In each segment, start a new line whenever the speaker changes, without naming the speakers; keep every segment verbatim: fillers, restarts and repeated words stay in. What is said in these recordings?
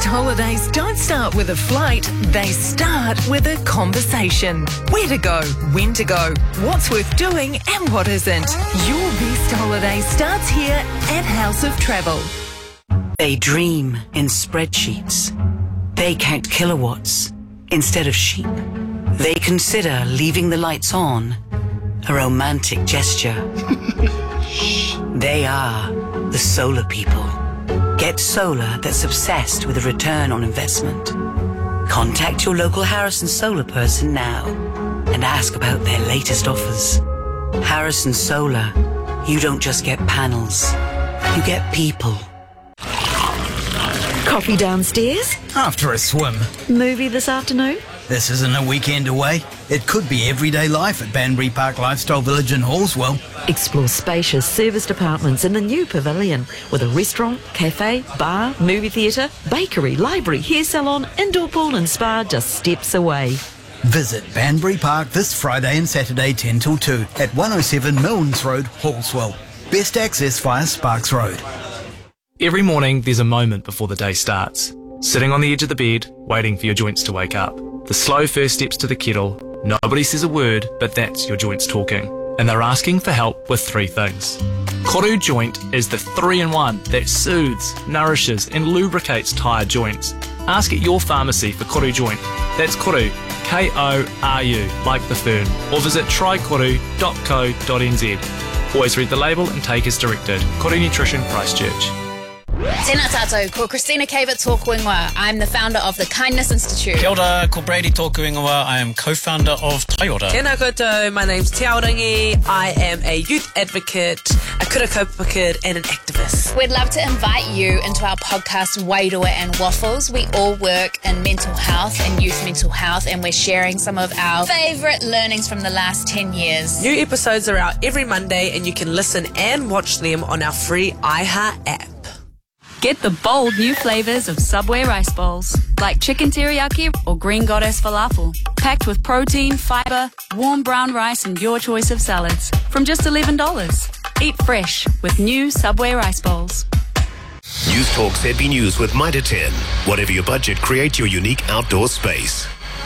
holidays don't start with a flight, they start with a conversation. Where to go, when to go, what's worth doing and what isn't. Your best holiday starts here at House of Travel.
They dream in spreadsheets. They count kilowatts instead of sheep. They consider leaving the lights on a romantic gesture. They are the solar people. Get solar that's obsessed with a return on investment. Contact your local Harrison Solar person now and ask about their latest offers. Harrison Solar, you don't just get panels, you get people.
Coffee downstairs?
After a swim.
Movie this afternoon?
This isn't a weekend away. It could be everyday life at Banbury Park Lifestyle Village in Hallswell.
Explore spacious serviced apartments in the new pavilion with a restaurant, cafe, bar, movie theatre, bakery, library, hair salon, indoor pool and spa just steps away.
Visit Banbury Park this Friday and Saturday ten till two at one oh seven Milnes Road, Hallswell. Best access via Sparks Road.
Every morning there's a moment before the day starts. Sitting on the edge of the bed, waiting for your joints to wake up. The slow first steps to the kettle. Nobody says a word, but that's your joints talking. And they're asking for help with three things. Koru Joint is the three-in-one that soothes, nourishes and lubricates tired joints. Ask at your pharmacy for Koru Joint. That's Koru, K O R U, like the fern. Or visit try koru dot co dot n z. Always read the label and take as directed. Koru Nutrition, Christchurch.
Tēnā tātou, ko Christina Cavett tōku ingoa. I'm the founder of the Kindness Institute.
Kia ora, ko Brady tōku ingoa. I am co-founder of Toyota.
Tēnā koutou, my name's Te Aorangi. I am a youth advocate, a kura kaupapa kid and an activist.
We'd love to invite you into our podcast Wairua and Waffles. We all work in mental health and youth mental health, and we're sharing some of our favourite learnings from the last ten years.
New episodes are out every Monday and you can listen and watch them on our free iHeart app.
Get the bold new flavours of Subway rice bowls, like chicken teriyaki or green goddess falafel, packed with protein, fibre, warm brown rice and your choice of salads, from just eleven dollars. Eat fresh with new Subway rice bowls.
News Talk Z B News with Mitre ten. Whatever your budget, create your unique outdoor space.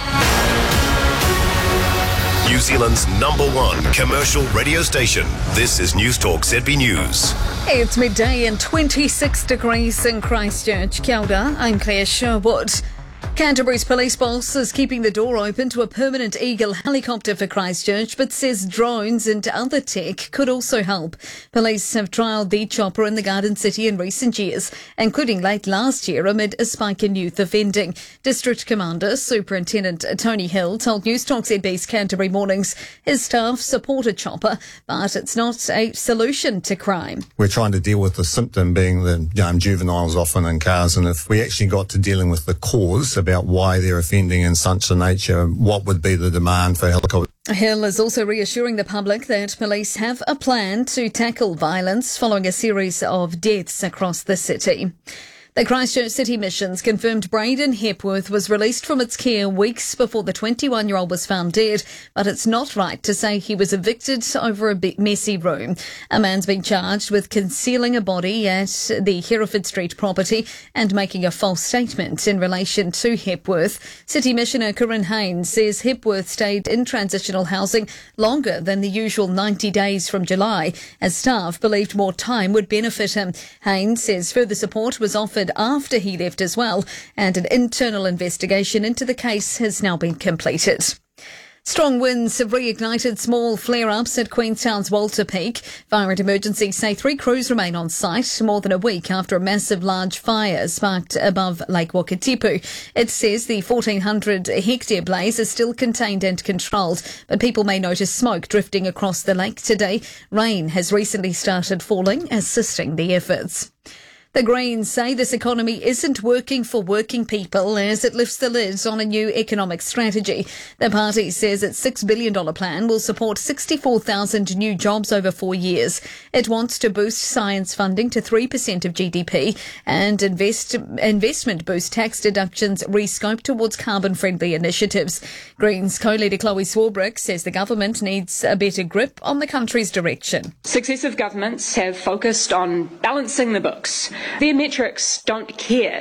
New Zealand's number one commercial radio station. This is News Talk Z B News.
Hey, it's midday and twenty-six degrees in Christchurch. Kia ora, I'm Claire Sherwood. Canterbury's police boss is keeping the door open to a permanent Eagle helicopter for Christchurch, but says drones and other tech could also help. Police have trialled the chopper in the Garden City in recent years, including late last year amid a spike in youth offending. District Commander Superintendent Tony Hill told News Talk Z B's Canterbury Mornings his staff support a chopper, but it's not a solution to crime.
We're trying to deal with the symptom being the you know, juveniles often in cars, and if we actually got to dealing with the cause about why they're offending in such a nature, what would be the demand for helicopter?
Hill is also reassuring the public that police have a plan to tackle violence following a series of deaths across the city. The Christchurch City Missions confirmed Braden Hepworth was released from its care weeks before the twenty-one-year-old was found dead, but it's not right to say he was evicted over a bit messy room. A man's been charged with concealing a body at the Hereford Street property and making a false statement in relation to Hepworth. City Missioner Corinne Haynes says Hepworth stayed in transitional housing longer than the usual ninety days from July, as staff believed more time would benefit him. Haynes says further support was offered after he left as well, and an internal investigation into the case has now been completed. Strong winds have reignited small flare-ups at Queenstown's Walter Peak. Fire and Emergency say three crews remain on site more than a week after a massive large fire sparked above Lake Wakatipu. It says the fourteen hundred hectare blaze is still contained and controlled, but people may notice smoke drifting across the lake today. Rain has recently started falling, assisting the efforts. The Greens say this economy isn't working for working people as it lifts the lid on a new economic strategy. The party says its six billion dollars plan will support sixty-four thousand new jobs over four years. It wants to boost science funding to three percent of G D P and invest, investment boost tax deductions rescoped towards carbon-friendly initiatives. Greens co-leader Chloe Swarbrick says the government needs a better grip on the country's direction.
Successive governments have focused on balancing the books. Their metrics don't care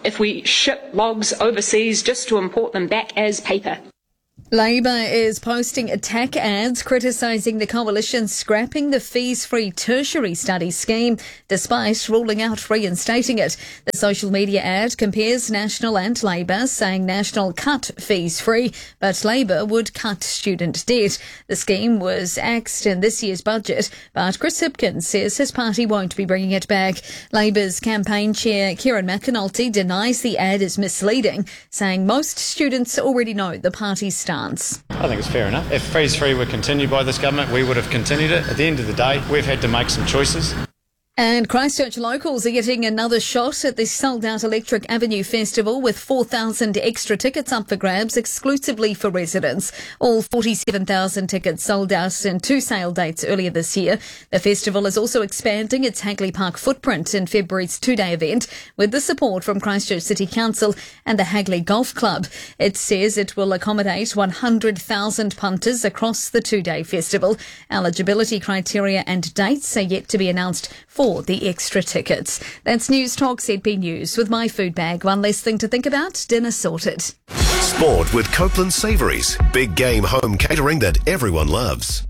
if we ship logs overseas just to import them back as paper.
Labor is posting attack ads criticising the coalition scrapping the fees-free tertiary study scheme despite ruling out reinstating it. The social media ad compares National and Labor, saying National cut fees-free, but Labor would cut student debt. The scheme was axed in this year's budget, but Chris Hipkins says his party won't be bringing it back. Labor's campaign chair, Kieran McAnulty, denies the ad is misleading, saying most students already know the party's stance.
I think it's fair enough. If fees free were continued by this government, we would have continued it. At the end of the day, we've had to make some choices.
And Christchurch locals are getting another shot at the sold-out Electric Avenue Festival with four thousand extra tickets up for grabs exclusively for residents. All forty-seven thousand tickets sold out in two sale dates earlier this year. The festival is also expanding its Hagley Park footprint in February's two-day event with the support from Christchurch City Council and the Hagley Golf Club. It says it will accommodate one hundred thousand punters across the two-day festival. Eligibility criteria and dates are yet to be announced for the extra tickets. That's News Talk Z B News with my food bag. One less thing to think about. Dinner sorted.
Sport with Copeland Savouries. Big game home catering that everyone loves.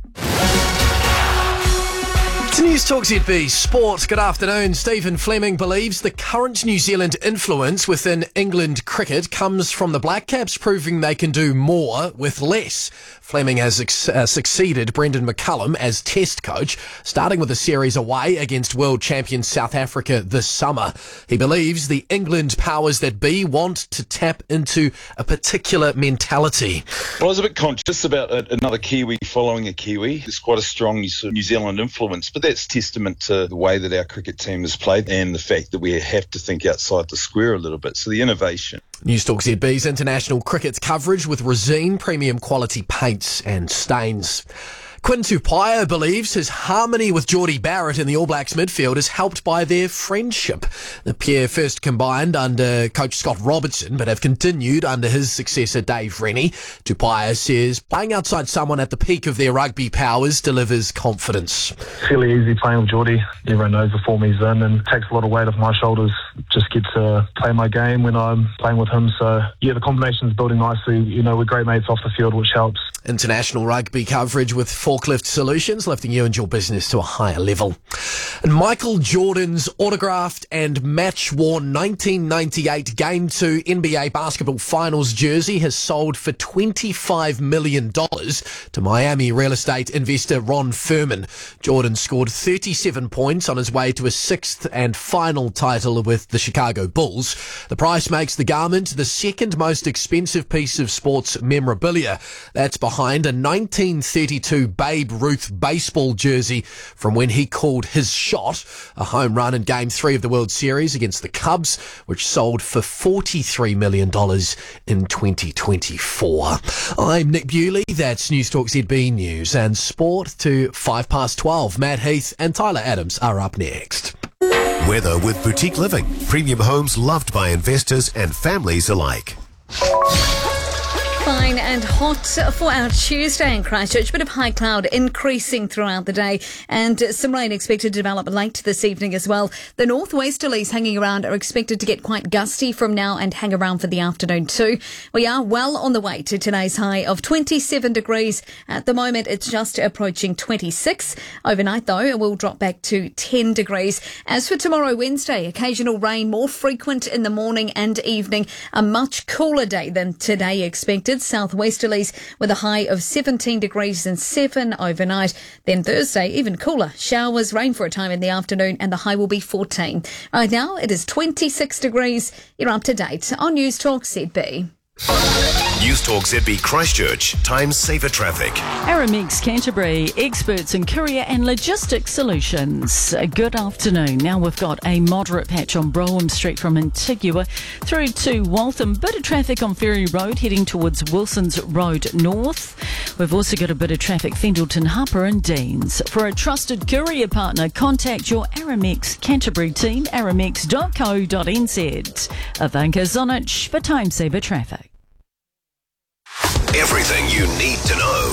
To News Talk Z B Sport, good afternoon. Stephen Fleming believes the current New Zealand influence within England cricket comes from the Black Caps proving they can do more with less. Fleming has ex- uh, succeeded Brendan McCullum as Test coach, starting with a series away against world champion South Africa this summer. He believes the England powers that be want to tap into a particular mentality.
Well, I was a bit conscious about a, another Kiwi following a Kiwi. There's quite a strong New Zealand influence, but that's testament to the way that our cricket team has played and the fact that we have to think outside the square a little bit. So the innovation.
News Talk Z B's international cricket coverage with Resine premium quality paints and stains. Quinn Tupaia believes his harmony with Geordie Barrett in the All Blacks midfield is helped by their friendship. The pair first combined under coach Scott Robertson, but have continued under his successor Dave Rennie. Tupaia says playing outside someone at the peak of their rugby powers delivers confidence.
Fairly easy playing with Geordie. Everyone knows the form he's in and takes a lot of weight off my shoulders. Just get to play my game when I'm playing with him. So, yeah, the combination's building nicely. You know, we're great mates off the field, which helps.
International rugby coverage with Forklift Solutions, lifting you and your business to a higher level. And Michael Jordan's autographed and match-worn nineteen ninety-eight Game two N B A Basketball Finals jersey has sold for twenty-five million dollars to Miami real estate investor Ron Furman. Jordan scored thirty-seven points on his way to a sixth and final title with the Chicago Bulls. The price makes the garment the second most expensive piece of sports memorabilia. That's behind a nineteen thirty-two Babe Ruth baseball jersey from when he called his shot, a home run in Game three of the World Series against the Cubs, which sold for forty-three million dollars in twenty twenty-four. I'm Nick Bewley, that's News Talk Z B News and Sport to five past twelve. Matt Heath and Tyler Adams are up next.
Weather with Boutique Living. Premium homes loved by investors and families alike.
Fine and hot for our Tuesday in Christchurch. Bit of high cloud increasing throughout the day and some rain expected to develop late this evening as well. The northwesterlies hanging around are expected to get quite gusty from now and hang around for the afternoon too. We are well on the way to today's high of twenty-seven degrees. At the moment, it's just approaching twenty-six. Overnight, though, it will drop back to ten degrees. As for tomorrow, Wednesday, occasional rain more frequent in the morning and evening. A much cooler day than today expected. Southwesterlies with a high of seventeen degrees and seven overnight. Then Thursday, even cooler. Showers, rain for a time in the afternoon, and the high will be fourteen. Right now, it is twenty-six degrees. You're up to date on News Talk Z B.
News Talk Z B Christchurch. Time saver traffic.
Aramex Canterbury, experts in courier and logistics solutions. Good afternoon. Now we've got a moderate patch on Brougham Street from Antigua through to Waltham. Bit of traffic on Ferry Road heading towards Wilson's Road North. We've also got a bit of traffic Fendleton, Harper and Deans. For a trusted courier partner, contact your Aramex Canterbury team, aramex dot co dot n z. Ivanka Zonic for Time Saver Traffic.
Everything you need to know.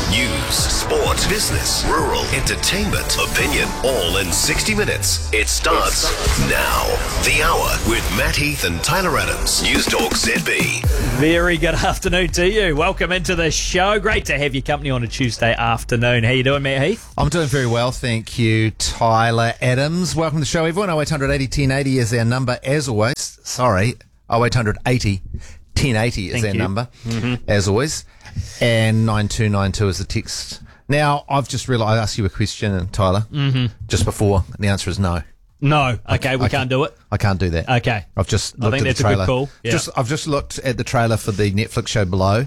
News, sport, business, rural, entertainment, opinion, all in sixty minutes. It starts now. The Hour with Matt Heath and Tyler Adams. News Talk Z B.
Very good afternoon to you. Welcome into the show. Great to have your company on a Tuesday afternoon. How you doing, Matt Heath?
I'm doing very well, thank you, Tyler Adams. Welcome to the show, everyone. oh eight hundred eighty ten eighty is our number, as always. Sorry, oh eight hundred eighty ten eighty is
Thank
our
you.
number,
Mm-hmm.
as always. And nine two nine two is the text. Now, I've just realised I asked you a question, Tyler,
Mm-hmm.
just before, and the answer is no.
No. Okay, we
I
can't do it.
I can't do that.
Okay.
I've just
I
looked
think
at
that's
the
a good
trailer.
call. Yeah.
Just, I've just looked at the trailer for the Netflix show Below,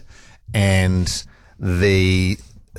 and the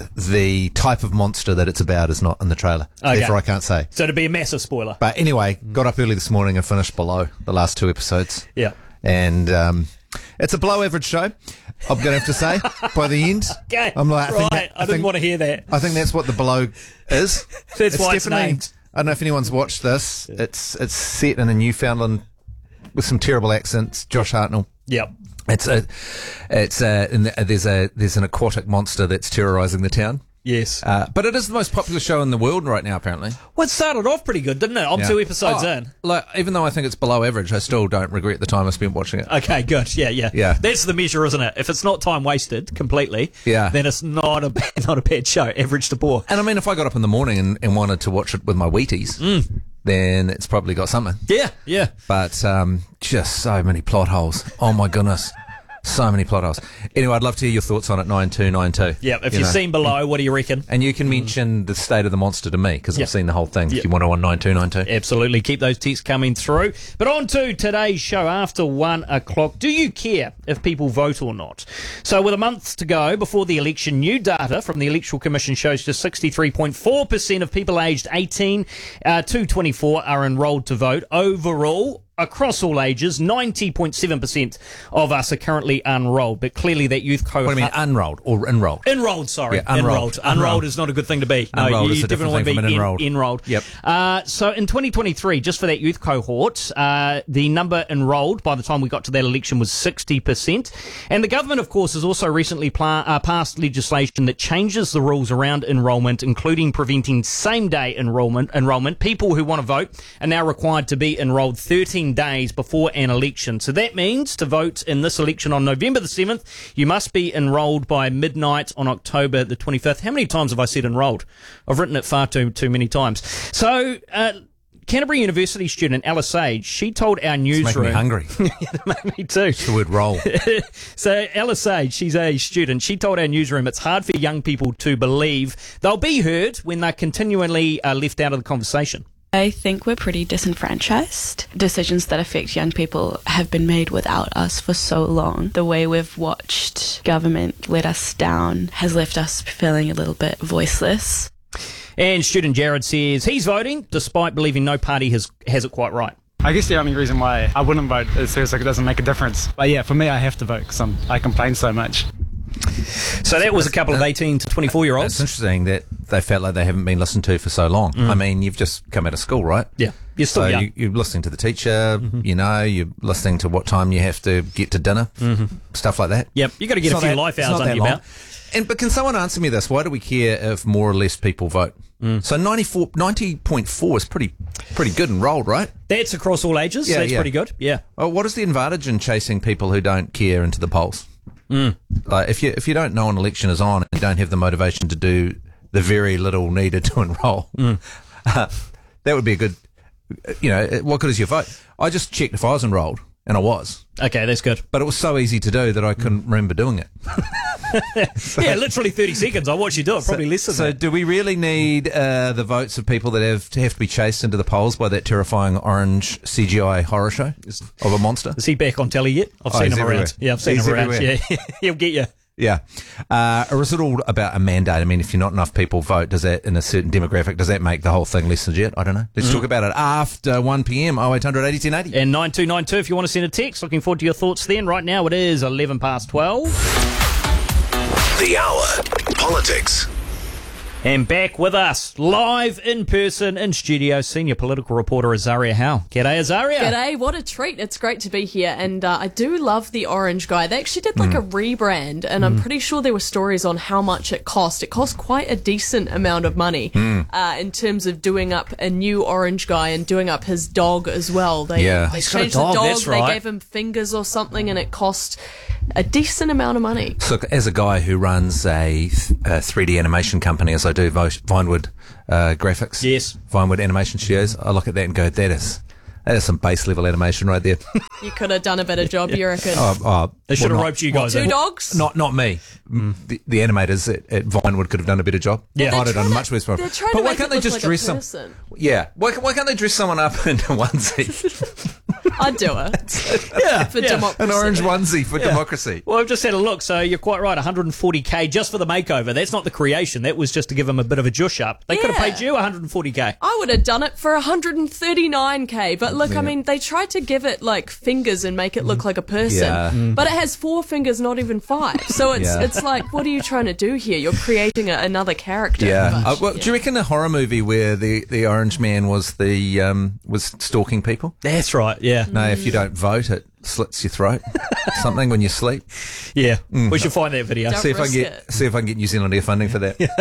the type of monster that it's about is not in the trailer.
Okay.
Therefore, I can't say.
So it'd be a massive spoiler.
But anyway, got up early this morning and finished Below, the last two episodes.
Yeah.
And um, it's a below average show, I'm going to have to say, by the end.
Okay.
I'm like, I
right.
think that,
I, didn't
think,
want to hear that.
I think that's what the Below is.
That's why it's
definitely,
named.
I don't know if anyone's watched this. It's it's set in a Newfoundland with some terrible accents. Josh Hartnell.
Yep.
It's a, it's a, and there's a there's an aquatic monster that's terrorising the town.
Yes.
Uh, but it is the most popular show in the world right now, apparently.
Well, it started off pretty good, didn't it? I'm
Yeah.
two episodes
Oh,
in.
Like, even though I think it's below average, I still don't regret the time I spent watching it.
Okay, good. Yeah, yeah.
Yeah.
That's the measure, isn't it? If it's not time wasted completely,
Yeah.
then it's not a bad, not a bad show. Average to poor.
And I mean, if I got up in the morning and, and wanted to watch it with my Wheaties,
Mm.
then it's probably got something.
Yeah, yeah.
But um, just so many plot holes. Oh my goodness. So many plot holes. Anyway, I'd love to hear your thoughts on it, nine two nine two.
Yeah, if
You
you've
know.
seen Below, what do you reckon?
And you can mention the state of the monster to me, because
Yeah.
I've seen the whole thing,
Yeah.
if you want to on nine two nine two.
Absolutely. Keep those texts coming through. But on to today's show after one o'clock. Do you care if people vote or not? So with a month to go before the election, new data from the Electoral Commission shows just sixty-three point four percent of people aged eighteen uh, to twenty-four are enrolled to vote. Overall, across all ages, ninety point seven percent of us are currently unrolled, but clearly that youth cohort...
What do you mean, unrolled or enrolled?
Enrolled, sorry.
Yeah, unrolled.
Enrolled. Unrolled
Unrolled.
is not a good thing to be. No,
Unrolled
you,
is
you
a different
definitely
thing
want to
from
be
an enrolled.
En- enrolled.
Yep.
Uh, so in twenty twenty-three, just for that youth cohort, uh, the number enrolled by the time we got to that election was sixty percent. And the government, of course, has also recently pla- uh, passed legislation that changes the rules around enrolment, including preventing same-day enrolment. Enrolment. People who want to vote are now required to be enrolled thirteen days before an election. So that means to vote in this election on November the seventh, you must be enrolled by midnight on October the twenty-fifth. How many times have I said enrolled? I've written it far too too many times. So, uh, Canterbury University student Ella Sage, she told our newsroom...
It's making me hungry.
It made me too.
It's the word roll.
So Ella Sage, she's a student, she told our newsroom it's hard for young people to believe they'll be heard when they're continually uh, left out of the conversation.
I think we're pretty disenfranchised. Decisions that affect young people have been made without us for so long. The way we've watched government let us down has left us feeling a little bit voiceless.
And student Jared says he's voting despite believing no party has has it quite right.
I guess the only reason why I wouldn't vote is because it doesn't make a difference. But yeah, for me, I have to vote because I complain so much.
So that was a couple of eighteen to twenty-four year olds.
It's interesting that they felt like they haven't been listened to for so long.
Mm.
I mean, you've just come out of school, right?
Yeah. You're still
so
young.
You, you're listening to the teacher, you know, you're listening to what time you have to get to dinner,
Mhm.
stuff like that.
Yep, you got to get
It's
a
not
few
that-
life
it's
hours
not
under
that
your
long.
belt.
And but can someone answer me this? Why do we care if more or less people vote?
Mm.
So ninety-four, ninety point four is pretty pretty good and rolled, right?
That's across all ages.
Yeah,
so that's
yeah.
pretty good. Yeah.
Oh, what is the advantage in chasing people who don't care into the polls?
Mm.
Like if you if you don't know an election is on and don't have the motivation to do the very little needed to enrol,
Mm.
uh, that would be a good. You know, what good is your vote? I just checked if I was enrolled, and I was.
Okay, that's good.
But it was so easy to do that I couldn't remember doing it.
Yeah, literally thirty seconds. I watched you do it. Probably less than
So,
that.
do we really need uh, the votes of people that have to have to be chased into the polls by that terrifying orange C G I horror show of a monster?
Is he back on telly yet? I've
Oh,
seen
he's
him
everywhere.
around. Yeah, I've seen
He's
him around.
everywhere.
Yeah, he'll get you.
Yeah. Uh, or is it all about a mandate? I mean, if you're not enough people vote, does that, in a certain demographic, does that make the whole thing less legit? I don't know. Let's
Mm.
talk about it after one p.m. oh eight hundred eighty ten eighty.
And nine two nine two if you want to send a text. Looking forward to your thoughts then. Right now it is eleven past twelve.
The Hour. Politics.
And back with us, live in person in studio, senior political reporter Azaria Howe. G'day, Azaria.
G'day, what a treat. It's great to be here. And uh, I do love the Orange Guy. They actually did like
Mm.
a rebrand, and
Mm.
I'm pretty sure there were stories on how much it cost. It cost quite a decent amount of money
Mm.
uh, in terms of doing up a new Orange Guy and doing up his dog as well. They,
Yeah.
they
He's got a
changed
dog,
the dog,
that's
they
right.
gave him fingers or something, and it cost a decent amount of money.
So, as a guy who runs a, th- a three D animation company, as I do, Vo- Vinewood uh, Graphics,
yes,
Vinewood Animation Studios, I look at that and go, that is that is some base level animation right there.
You could have done a better job, you reckon?
Oh, oh,
They should
well,
have
not-
roped you guys
Two
in.
dogs?
Not not me. The, the animators at, at Vinewood could have done a better job.
Yeah.
I'd have done a much worse job.
They're trying
But
to
why
make
can't
it
they
look
just
like a
dress some?
person.
Yeah, why, why can't they dress someone up in a onesie?
I'd do it.
Yeah,
For
yeah.
democracy.
An orange onesie for
Yeah.
democracy.
Well, I've just had a look, so you're quite right, one hundred forty k just for the makeover. That's not the creation, that was just to give them a bit of a jush up. They could have
Yeah.
paid you one hundred forty k.
I would have done it for one hundred thirty-nine k, but look,
Yeah.
I mean, they tried to give it like fingers and make it look like a person,
Yeah. Mm.
but it has four fingers, not even five. So it's
Yeah.
it's like, what are you trying to do here? You're creating a, another character.
Yeah.
But,
Uh, well, do you reckon a horror movie where the, the orange man was the um, was stalking people?
That's right. Yeah.
No, if you don't vote, it slits your throat. Something when you sleep.
Yeah.
Mm.
We should find that video.
Don't
see if I
risk
can get
it.
see if I can get New Zealand Air funding for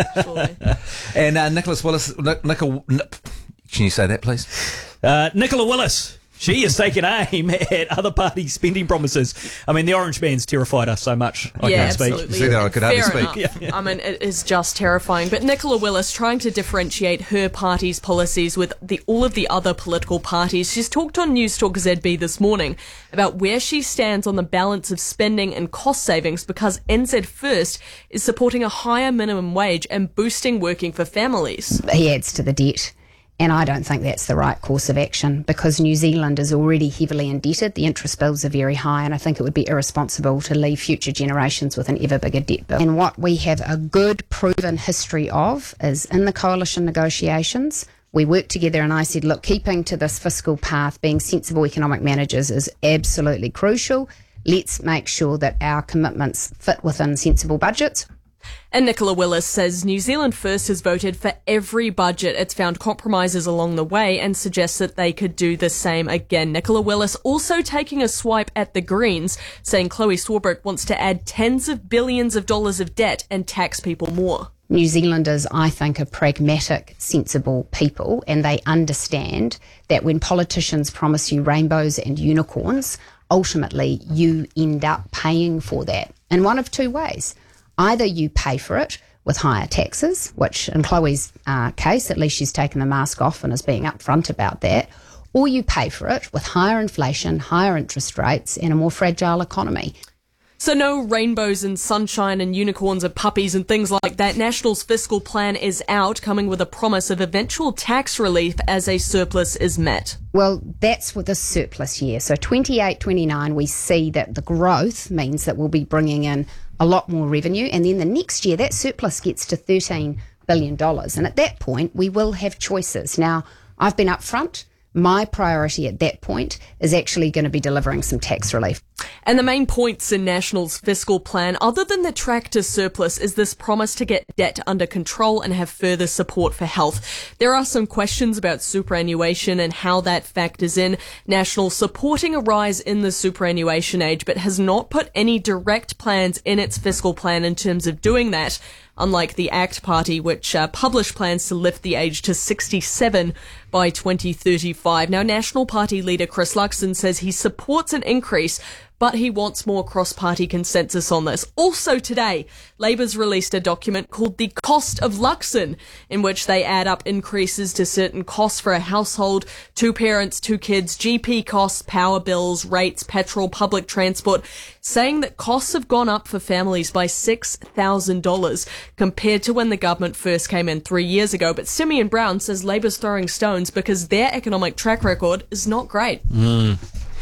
that. And uh, Nicholas Willis, Nic- Nicola, Nic- can you say that, please?
Uh, Nicola Willis. She is taking aim at other parties' spending promises. I mean, the Orange Man's terrified us so much. I
yeah,
can't speak.
absolutely.
See that I could hardly
Fair
speak.
enough.
Yeah.
I mean, it is just terrifying. But Nicola Willis trying to differentiate her party's policies with the, all of the other political parties. She's talked on News Talk Z B this morning about where she stands on the balance of spending and cost savings, because N Z First is supporting a higher minimum wage and boosting working for families.
He adds to the debt. And I don't think that's the right course of action, because New Zealand is already heavily indebted. The interest bills are very high, and I think it would be irresponsible to leave future generations with an ever bigger debt bill. And what we have a good, proven history of is in the coalition negotiations, we worked together and I said, look, keeping to this fiscal path, being sensible economic managers is absolutely crucial. Let's make sure that our commitments fit within sensible budgets.
And Nicola Willis says New Zealand First has voted for every budget. It's found compromises along the way and suggests that they could do the same again. Nicola Willis also taking a swipe at the Greens, saying Chloe Swarbrick wants to add tens of billions of dollars of debt and tax people more.
New Zealanders, I think, are pragmatic, sensible people, and they understand that when politicians promise you rainbows and unicorns, ultimately you end up paying for that in one of two ways. Either you pay for it with higher taxes, which in Chloe's uh, case, at least she's taken the mask off and is being upfront about that, or you pay for it with higher inflation, higher interest rates, and a more fragile economy.
So no rainbows and sunshine and unicorns and puppies and things like that. National's fiscal plan is out, coming with a promise of eventual tax relief as a surplus is met.
Well, that's with the surplus year. So twenty-eight twenty-nine, we see that the growth means that we'll be bringing in a lot more revenue. And then the next year, that surplus gets to thirteen billion dollars. And at that point, we will have choices. Now, I've been upfront. My priority at that point is actually going to be delivering some tax relief.
And the main points in National's fiscal plan, other than the track to surplus, is this promise to get debt under control and have further support for health. There are some questions about superannuation and how that factors in. National supporting a rise in the superannuation age, but has not put any direct plans in its fiscal plan in terms of doing that, unlike the ACT Party, which uh, published plans to lift the age to sixty-seven by twenty thirty-five. Now, National Party leader Chris Luxon says he supports an increase, but he wants more cross-party consensus on this. Also today, Labour's released a document called The Cost of Luxon, in which they add up increases to certain costs for a household, two parents, two kids, G P costs, power bills, rates, petrol, public transport, saying that costs have gone up for families by six thousand dollars compared to when the government first came in three years ago. But Simeon Brown says Labour's throwing stones because their economic track record is not great.
Mm.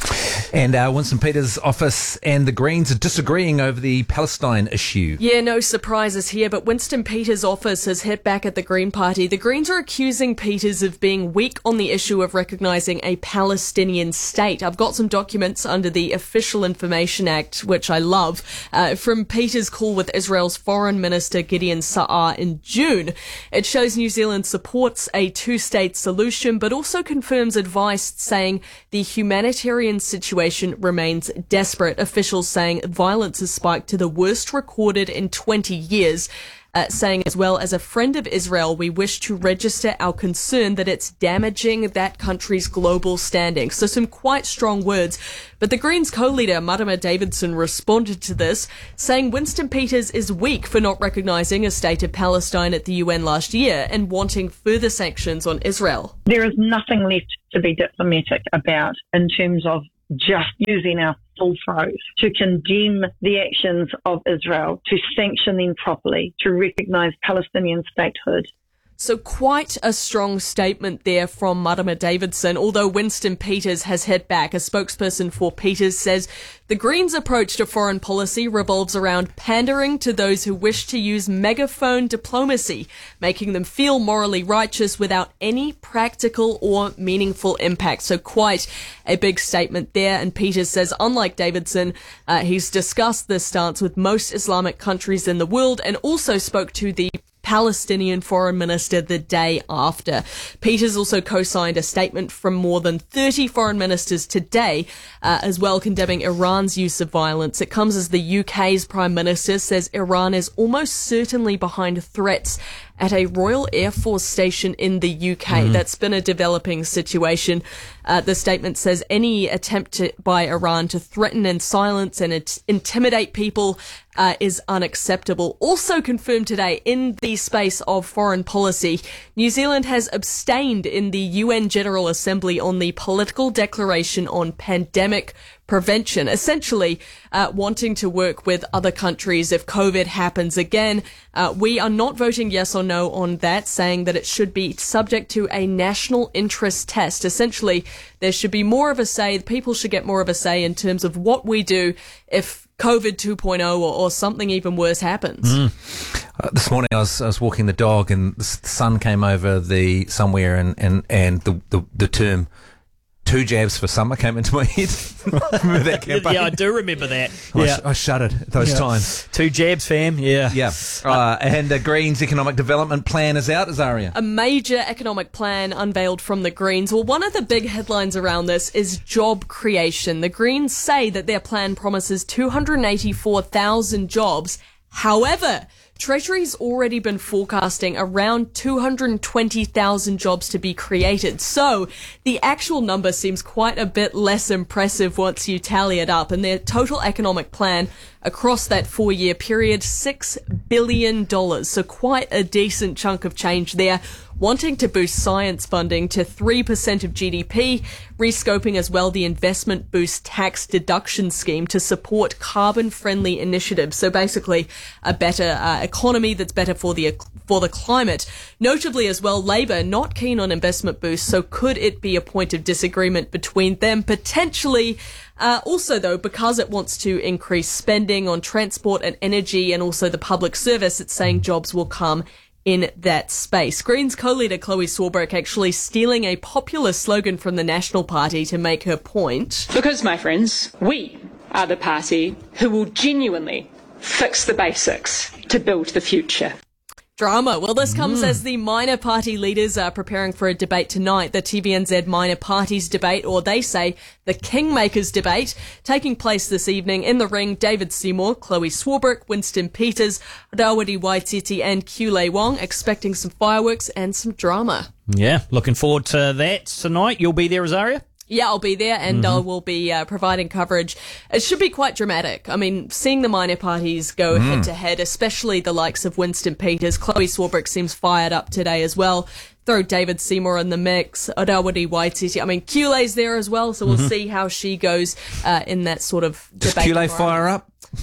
And uh, Winston Peters' office and the Greens are disagreeing over the Palestine issue.
Yeah, no surprises here, but Winston Peters' office has hit back at the Green Party. The Greens are accusing Peters of being weak on the issue of recognising a Palestinian state. I've got some documents under the Official Information Act, which I love, uh, from Peters' call with Israel's Foreign Minister Gideon Sa'ar in June. It shows New Zealand supports a two-state solution, but also confirms advice saying the humanitarian situation remains desperate. Officials saying violence has spiked to the worst recorded in twenty years. Uh, saying as well, as a friend of Israel, we wish to register our concern that it's damaging that country's global standing. So some quite strong words. But the Greens co-leader, Marama Davidson, responded to this, saying Winston Peters is weak for not recognising a state of Palestine at the U N last year and wanting further sanctions on Israel.
There is nothing left to be diplomatic about in terms of just using our full throat to condemn the actions of Israel, to sanction them properly, to recognise Palestinian statehood.
So quite a strong statement there from Marama Davidson, although Winston Peters has hit back. A spokesperson for Peters says the Greens' approach to foreign policy revolves around pandering to those who wish to use megaphone diplomacy, making them feel morally righteous without any practical or meaningful impact. So quite a big statement there. And Peters says, unlike Davidson, uh, he's discussed this stance with most Islamic countries in the world and also spoke to the Palestinian foreign minister the day after. Peters also co-signed a statement from more than thirty foreign ministers today, uh, as well condemning Iran's use of violence. It comes as the U K's prime minister says Iran is almost certainly behind threats at a Royal Air Force station in the U K. Mm-hmm. That's been a developing situation. Uh, the statement says any attempt to, by Iran to threaten and silence and it, intimidate people uh, is unacceptable. Also confirmed today in the space of foreign policy, New Zealand has abstained in the U N General Assembly on the political declaration on pandemic prevention, essentially uh, wanting to work with other countries if COVID happens again. Uh, we are not voting yes or no on that, saying that it should be subject to a national interest test. Essentially, there should be more of a say, people should get more of a say in terms of what we do if COVID two point oh or, or something even worse happens.
Mm. Uh, this morning I was, I was walking the dog and the sun came over the somewhere and, and, and the, the, the term two jabs for summer came into my head. Remember that campaign?
Yeah, I do remember that.
I,
yeah.
sh- I shuddered at those
yeah.
times.
Two jabs, fam. Yeah.
Yeah. Uh, and the Greens Economic Development Plan is out, Azaria.
A major economic plan unveiled from the Greens. Well, one of the big headlines around this is job creation. The Greens say that their plan promises two hundred eighty-four thousand jobs. However, Treasury's already been forecasting around two hundred twenty thousand jobs to be created. So the actual number seems quite a bit less impressive once you tally it up. And their total economic plan across that four-year period, six billion dollars. So quite a decent chunk of change there. Wanting to boost science funding to three percent of G D P, rescoping as well the investment boost tax deduction scheme to support carbon-friendly initiatives. So basically a better uh, economy that's better for the for the climate. Notably as well, Labour not keen on investment boost, so could it be a point of disagreement between them? Potentially. Uh, also, though, because it wants to increase spending on transport and energy and also the public service, it's saying jobs will come in that space. Greens co-leader Chloe Swarbrick actually stealing a popular slogan from the National Party to make her point.
Because, my friends, we are the party who will genuinely fix the basics to build the future.
Drama. Well, this comes
Mm.
as the minor party leaders are preparing for a debate tonight, the T V N Z Minor Parties Debate, or they say the Kingmakers Debate, taking place this evening. In the ring, David Seymour, Chloe Swarbrick, Winston Peters, Rawiri Waititi and Kiulei Wong, expecting some fireworks and some drama.
Yeah, looking forward to that tonight. You'll be there, Azaria?
Yeah, I'll be there and
Mm-hmm.
I will be uh, providing coverage. It should be quite dramatic. I mean, seeing the minor parties go
Mm.
head to head, especially the likes of Winston Peters. Chloe Swarbrick seems fired up today as well. Throw David Seymour in the mix. Rawiri Waititi. I mean, Kiulei's there as well, so we'll
Mhm.
see how she goes uh, in that sort of
Does
debate.
Kiulei
environment.
fire up?
Not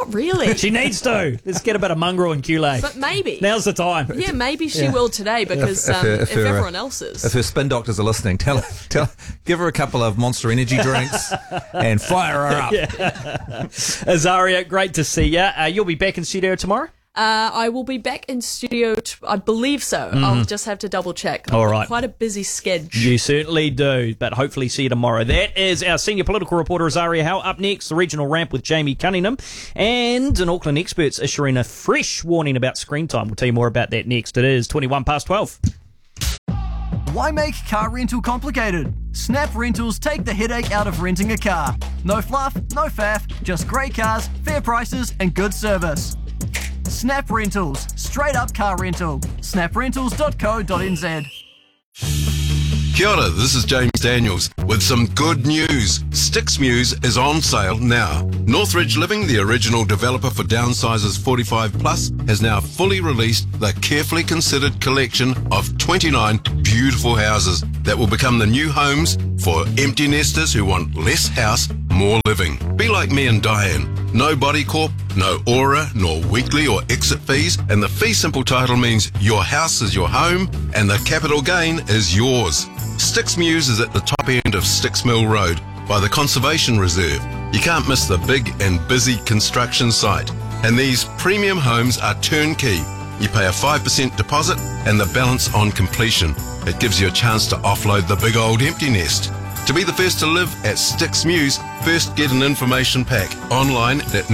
Not really.
She needs to. Let's get a bit of mongrel and Kool-Aid.
But maybe.
Now's the time.
Yeah, maybe she
Yeah.
will today because
If- if
um,
her-
if,
if her, uh,
everyone else is.
If her spin doctors are listening, tell her, tell, give her a couple of Monster Energy drinks and fire her up.
Yeah. Azaria, great to see you. Uh, you'll be back in studio tomorrow?
Uh, I will be back in studio, t- I believe so.
Mhm.
I'll just have to double check.
All
I've got
right.
Quite a busy schedule.
You certainly do, but hopefully see you tomorrow. That is our senior political reporter, Azaria Howe. Up next, the regional ramp with Jamie Cunningham, and an Auckland expert's issuing a fresh warning about screen time. We'll tell you more about that next. It is twenty-one past twelve.
Why make car rental complicated? Snap Rentals take the headache out of renting a car. No fluff, no faff, just great cars, fair prices, and good service. Snap Rentals, straight up car rental. snap rentals dot co dot n z.
Kia ora, this is James Daniels with some good news. Sticks Muse is on sale now. Northridge Living, the original developer for downsizers forty-five plus, has now fully released the carefully considered collection of twenty-nine beautiful houses that will become the new homes for empty nesters who want less house, more living. Be like me and Diane. No body corp, no aura, nor weekly or exit fees, and the fee simple title means your house is your home and the capital gain is yours. Sticks Muse is at the top end of Sticks Mill Road by the Conservation Reserve. You can't miss the big and busy construction site. And these premium homes are turnkey. You pay a five percent deposit and the balance on completion. It gives you a chance to offload the big old empty nest. To be the first to live at Sticks Muse, first get an information pack online at